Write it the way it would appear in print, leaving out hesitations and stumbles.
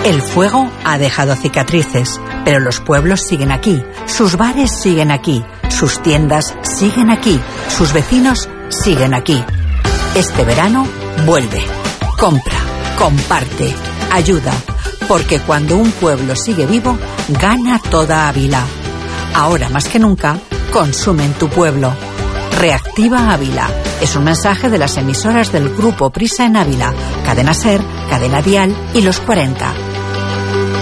El fuego ha dejado cicatrices, pero los pueblos siguen aquí, sus bares siguen aquí, sus tiendas siguen aquí, sus vecinos siguen aquí. Este verano, vuelve, compra, comparte, ayuda, porque cuando un pueblo sigue vivo, gana toda Ávila. Ahora más que nunca, consume en tu pueblo. Reactiva Ávila. Es un mensaje de las emisoras del Grupo Prisa en Ávila, Cadena SER, Cadena Dial y Los 40.